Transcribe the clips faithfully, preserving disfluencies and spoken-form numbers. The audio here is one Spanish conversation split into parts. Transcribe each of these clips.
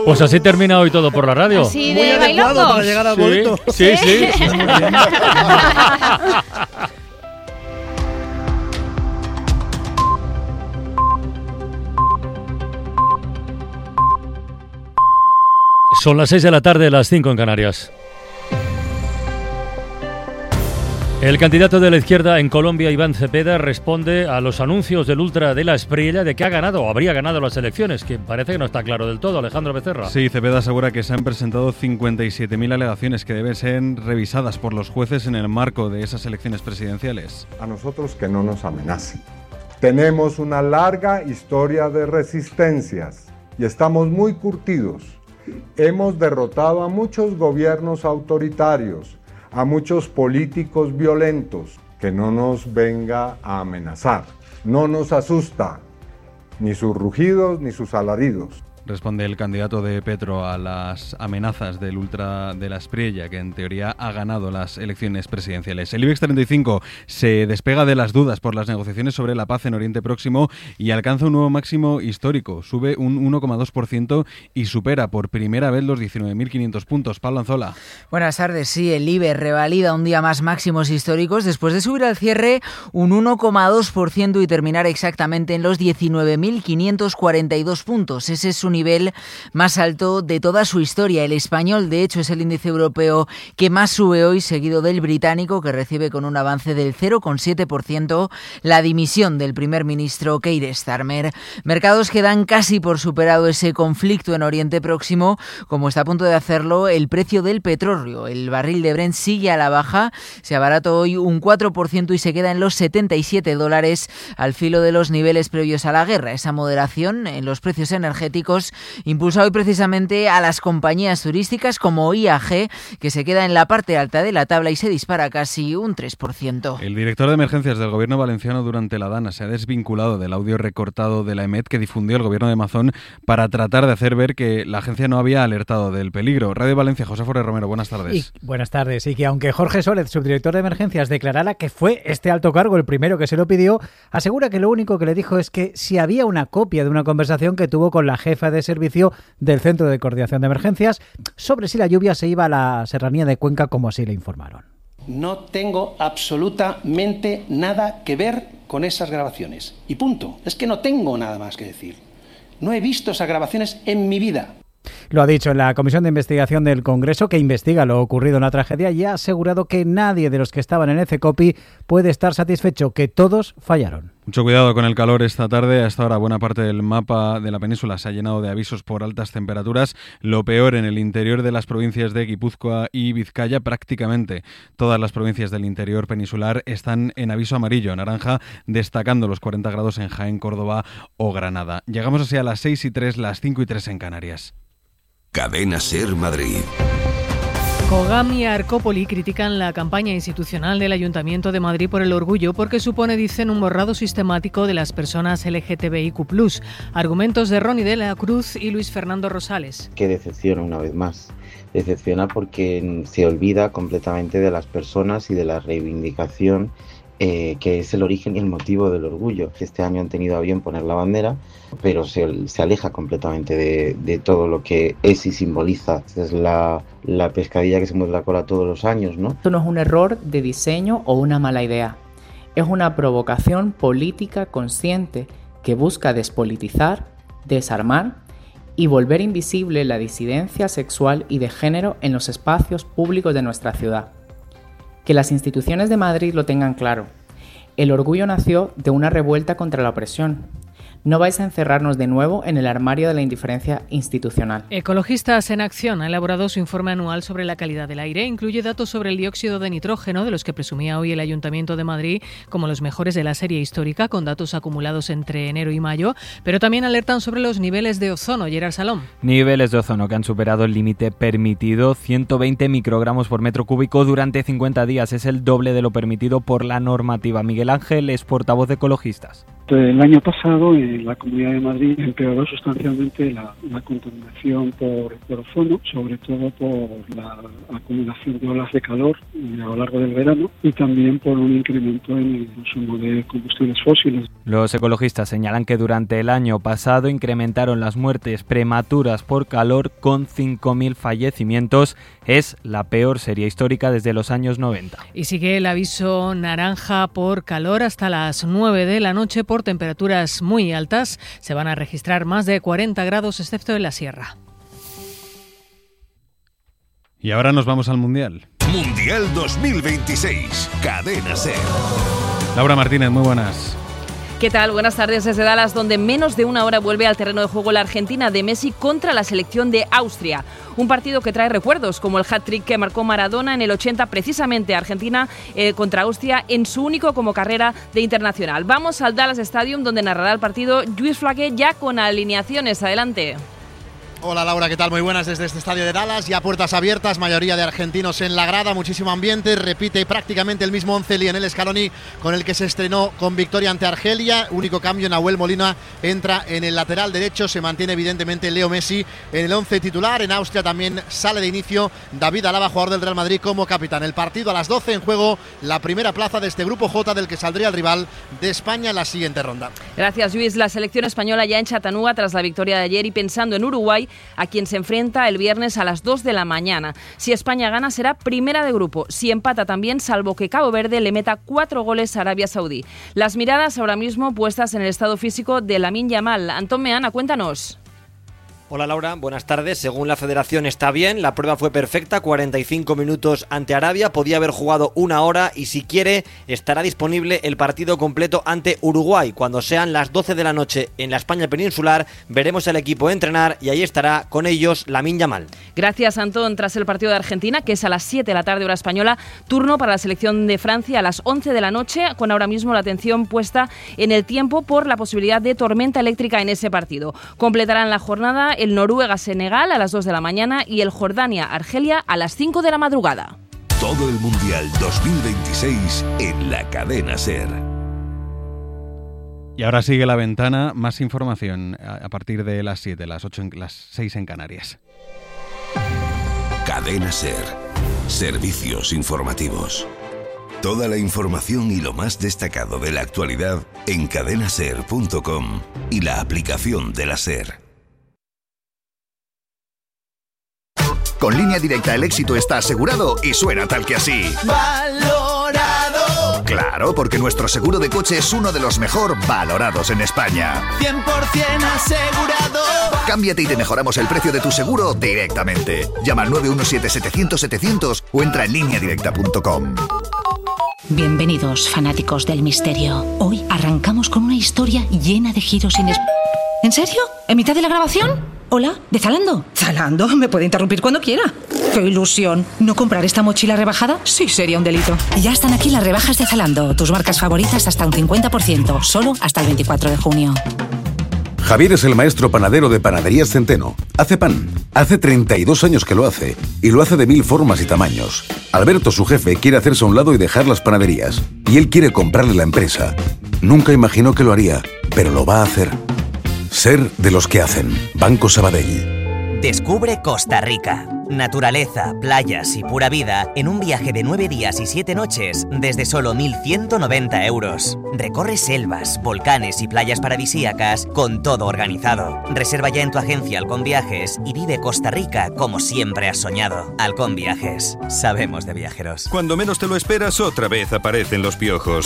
Pues así termina hoy todo por la radio. Así de bailando para llegar al boleto. Sí, sí, sí. Muy bien. Son las seis de la tarde, las cinco en Canarias. El candidato de la izquierda en Colombia, Iván Cepeda, responde a los anuncios del Ultra de la Espriella de que ha ganado o habría ganado las elecciones, que parece que no está claro del todo. Alejandro Becerra. Sí, Cepeda asegura que se han presentado cincuenta y siete mil alegaciones que deben ser revisadas por los jueces en el marco de esas elecciones presidenciales. A nosotros que no nos amenacen. Tenemos una larga historia de resistencias y estamos muy curtidos. Hemos derrotado a muchos gobiernos autoritarios, a muchos políticos violentos. Que no nos venga a amenazar. No nos asusta ni sus rugidos ni sus alaridos. Responde el candidato de Petro a las amenazas del Ultra de la Espriella, que en teoría ha ganado las elecciones presidenciales. El IBEX treinta y cinco se despega de las dudas por las negociaciones sobre la paz en Oriente Próximo y alcanza un nuevo máximo histórico. Sube un uno coma dos por ciento y supera por primera vez los diecinueve mil quinientos puntos. Pablo Anzola. Buenas tardes. Sí, el IBEX revalida un día más máximos históricos después de subir al cierre un uno coma dos por ciento y terminar exactamente en los diecinueve mil quinientos cuarenta y dos puntos. Ese es su nivel más alto de toda su historia. El español, de hecho, es el índice europeo que más sube hoy, seguido del británico, que recibe con un avance del cero coma siete por ciento la dimisión del primer ministro Keir Starmer. Mercados que dan casi por superado ese conflicto en Oriente Próximo, como está a punto de hacerlo el precio del petróleo. El barril de Brent sigue a la baja, se abarató hoy un cuatro por ciento y se queda en los setenta y siete dólares al filo de los niveles previos a la guerra. Esa moderación en los precios energéticos impulsa hoy precisamente a las compañías turísticas como I A G, que se queda en la parte alta de la tabla y se dispara casi un tres por ciento. El director de emergencias del gobierno valenciano durante la Dana se ha desvinculado del audio recortado de la EMET que difundió el gobierno de Mazón para tratar de hacer ver que la agencia no había alertado del peligro. Radio Valencia, José Foré Romero, buenas tardes. Y, buenas tardes. Y que aunque Jorge Sólez, subdirector de emergencias, declarara que fue este alto cargo el primero que se lo pidió, asegura que lo único que le dijo es que si había una copia de una conversación que tuvo con la jefa de servicio del Centro de Coordinación de Emergencias sobre si la lluvia se iba a la serranía de Cuenca, como así le informaron. No tengo absolutamente nada que ver con esas grabaciones. Y punto. Es que no tengo nada más que decir. No he visto esas grabaciones en mi vida. Lo ha dicho en la Comisión de Investigación del Congreso, que investiga lo ocurrido en la tragedia, y ha asegurado que nadie de los que estaban en el CECOPI puede estar satisfecho, que todos fallaron. Mucho cuidado con el calor esta tarde. Hasta ahora buena parte del mapa de la península se ha llenado de avisos por altas temperaturas. Lo peor en el interior de las provincias de Guipúzcoa y Vizcaya. Prácticamente todas las provincias del interior peninsular están en aviso amarillo, naranja, destacando los cuarenta grados en Jaén, Córdoba o Granada. Llegamos así a las seis y tres, las cinco y tres en Canarias. Cadena SER Madrid. COGAM y Arcópoli critican la campaña institucional del Ayuntamiento de Madrid por el orgullo porque supone, dicen, un borrado sistemático de las personas L G T B I Q plus. Argumentos de Ronnie de la Cruz y Luis Fernando Rosales. Que decepciona una vez más. Decepciona porque se olvida completamente de las personas y de la reivindicación eh, que es el origen y el motivo del orgullo. Este año han tenido a bien poner la bandera, pero se, se aleja completamente de, de todo lo que es y simboliza. Es la, la pescadilla que se muerde la cola todos los años, ¿no? Esto no es un error de diseño o una mala idea. Es una provocación política consciente que busca despolitizar, desarmar y volver invisible la disidencia sexual y de género en los espacios públicos de nuestra ciudad. Que las instituciones de Madrid lo tengan claro. El orgullo nació de una revuelta contra la opresión. No vais a encerrarnos de nuevo en el armario de la indiferencia institucional. Ecologistas en Acción ha elaborado su informe anual sobre la calidad del aire. Incluye datos sobre el dióxido de nitrógeno, de los que presumía hoy el Ayuntamiento de Madrid como los mejores de la serie histórica, con datos acumulados entre enero y mayo, pero también alertan sobre los niveles de ozono. Gerard Salom. Niveles de ozono que han superado el límite permitido, ciento veinte microgramos por metro cúbico durante cincuenta días. Es el doble de lo permitido por la normativa. Miguel Ángel es portavoz de Ecologistas. El año pasado, en en la Comunidad de Madrid empeoró sustancialmente la, la contaminación por, por ozono, sobre todo por la acumulación de olas de calor a lo largo del verano y también por un incremento en el consumo de combustibles fósiles. Los ecologistas señalan que durante el año pasado incrementaron las muertes prematuras por calor con cinco mil fallecimientos. Es la peor serie histórica desde los años noventa. Y sigue el aviso naranja por calor hasta las nueve de la noche por temperaturas muy altas. Se van a registrar más de cuarenta grados, excepto en la sierra. Y ahora nos vamos al Mundial. Mundial dos mil veintiséis, Cadena SER. Laura Martínez, muy buenas. ¿Qué tal? Buenas tardes desde Dallas, donde en menos de una hora vuelve al terreno de juego la Argentina de Messi contra la selección de Austria. Un partido que trae recuerdos, como el hat-trick que marcó Maradona en el ochenta, precisamente Argentina eh, contra Austria, en su único como carrera de internacional. Vamos al Dallas Stadium, donde narrará el partido Lluís Flaque, ya con alineaciones. Adelante. Hola Laura, ¿qué tal? Muy buenas desde este estadio de Dallas, ya puertas abiertas, mayoría de argentinos en la grada, muchísimo ambiente, repite prácticamente el mismo once Lionel Scaloni con el que se estrenó con victoria ante Argelia, único cambio, Nahuel Molina entra en el lateral derecho, se mantiene evidentemente Leo Messi en el once titular, en Austria también sale de inicio David Alaba, jugador del Real Madrid como capitán. El partido a las doce, en juego la primera plaza de este grupo J del que saldría el rival de España en la siguiente ronda. Gracias Luis, la selección española ya en Chattanooga tras la victoria de ayer y pensando en Uruguay, a quien se enfrenta el viernes a las dos de la mañana. Si España gana será primera de grupo, si empata también, salvo que Cabo Verde le meta cuatro goles a Arabia Saudí. Las miradas ahora mismo puestas en el estado físico de Lamine Yamal. Antón Meana, cuéntanos. Hola Laura, buenas tardes. Según la federación está bien, la prueba fue perfecta, cuarenta y cinco minutos ante Arabia, podía haber jugado una hora y si quiere estará disponible el partido completo ante Uruguay. Cuando sean las doce de la noche en la España peninsular, veremos al equipo entrenar y ahí estará con ellos Lamine Yamal. Gracias Antón. Tras el partido de Argentina, que es a las siete de la tarde hora española, turno para la selección de Francia a las once de la noche, con ahora mismo la atención puesta en el tiempo por la posibilidad de tormenta eléctrica en ese partido. Completarán la jornada el Noruega-Senegal a las dos de la mañana y el Jordania-Argelia a las cinco de la madrugada. Todo el Mundial dos mil veintiséis en la Cadena SER. Y ahora sigue la ventana, más información a partir de las siete, las ocho, las seis en Canarias. Cadena SER. Servicios informativos. Toda la información y lo más destacado de la actualidad en cadena ser punto com y la aplicación de la SER. Con Línea Directa el éxito está asegurado y suena tal que así. ¡Valorado! Claro, porque nuestro seguro de coche es uno de los mejor valorados en España. cien por ciento asegurado. Cámbiate y te mejoramos el precio de tu seguro directamente. Llama al nueve uno siete, setecientos, setecientos o entra en línea directa punto com. Bienvenidos, fanáticos del misterio. Hoy arrancamos con una historia llena de giros inesperados. ¿En serio? ¿En mitad de la grabación? Hola, ¿de Zalando? ¿Zalando? Me puede interrumpir cuando quiera. ¡Qué ilusión! ¿No comprar esta mochila rebajada? Sí, sería un delito. Ya están aquí las rebajas de Zalando. Tus marcas favoritas hasta un cincuenta por ciento. Solo hasta el veinticuatro de junio. Javier es el maestro panadero de Panaderías Centeno. Hace pan. Hace treinta y dos años que lo hace. Y lo hace de mil formas y tamaños. Alberto, su jefe, quiere hacerse a un lado y dejar las panaderías. Y él quiere comprarle la empresa. Nunca imaginó que lo haría, pero lo va a hacer. Ser de los que hacen. Banco Sabadell. Descubre Costa Rica. Naturaleza, playas y pura vida en un viaje de nueve días y siete noches desde solo mil ciento noventa euros. Recorre selvas, volcanes y playas paradisíacas con todo organizado. Reserva ya en tu agencia Halcón Viajes y vive Costa Rica como siempre has soñado. Halcón Viajes. Sabemos de viajeros. Cuando menos te lo esperas, otra vez aparecen los piojos.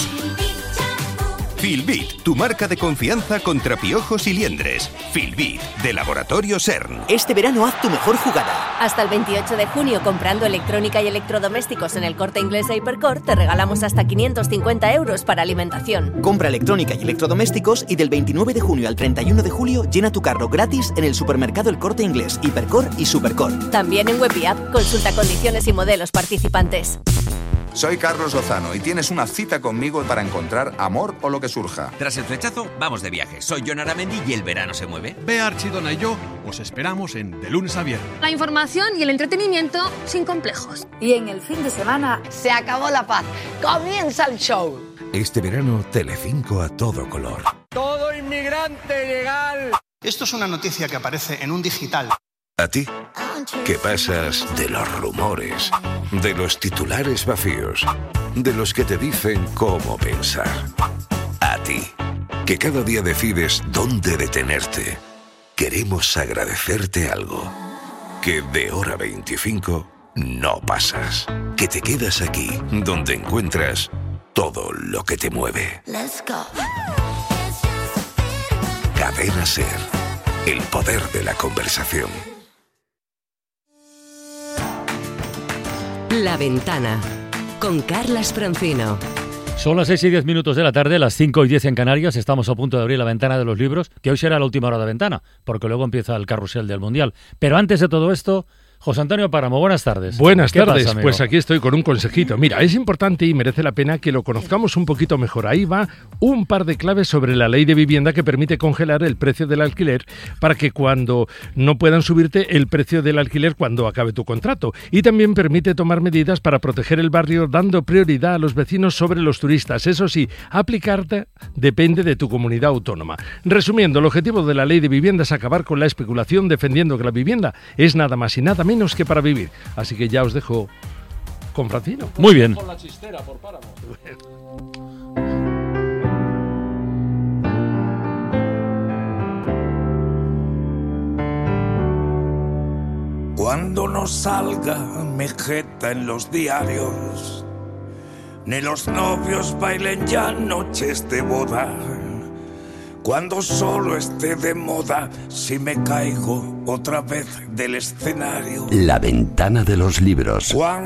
Filbit, tu marca de confianza contra piojos y liendres. Filbit, de Laboratorio CERN. Este verano haz tu mejor jugada. Hasta el veintiocho de junio, comprando electrónica y electrodomésticos en el Corte Inglés e Hipercor, te regalamos hasta quinientos cincuenta euros para alimentación. Compra electrónica y electrodomésticos y del veintinueve de junio al treinta y uno de julio llena tu carro gratis en el supermercado El Corte Inglés, Hipercor y Supercor. También en web y app, consulta condiciones y modelos participantes. Soy Carlos Lozano y tienes una cita conmigo para encontrar amor o lo que surja. Tras el flechazo, vamos de viaje. Soy Jon Aramendi y el verano se mueve. Bea Archidona y yo os esperamos en De Lunes a Viernes. La información y el entretenimiento sin complejos. Y en el fin de semana se acabó la paz. Comienza el show. Este verano, Telecinco a todo color. Todo inmigrante comprobante legal. Esto es una noticia que aparece en un digital. ¿A ti? ¿Qué pasas de los rumores, de los titulares vacíos, de los que te dicen cómo pensar? A ti, que cada día decides dónde detenerte. Queremos agradecerte algo. Que de hora veinticinco no pasas. Que te quedas aquí, donde encuentras todo lo que te mueve. Let's go. Cadena SER. El poder de la conversación. La Ventana, con Carlas Francino. Son las seis y diez minutos de la tarde, las cinco y diez en Canarias. Estamos a punto de abrir la ventana de los libros, que hoy será la última hora de ventana, porque luego empieza el carrusel del Mundial. Pero antes de todo esto, José Antonio Páramo, buenas tardes. Buenas ¿Qué tardes, pasa, pues aquí estoy con un consejito. Mira, es importante y merece la pena que lo conozcamos un poquito mejor. Ahí va un par de claves sobre la ley de vivienda que permite congelar el precio del alquiler para que cuando no puedan subirte el precio del alquiler cuando acabe tu contrato. Y también permite tomar medidas para proteger el barrio dando prioridad a los vecinos sobre los turistas. Eso sí, aplicarte depende de tu comunidad autónoma. Resumiendo, el objetivo de la ley de vivienda es acabar con la especulación defendiendo que la vivienda es nada más y nada menos que para vivir. Así que ya os dejo con Francino. Muy bien. Con la chistera por Páramo. Cuando no salga mi jeta en los diarios, ni los novios bailen ya noches de boda, cuando solo esté de moda si me caigo otra vez del escenario. La ventana de los libros. Cuando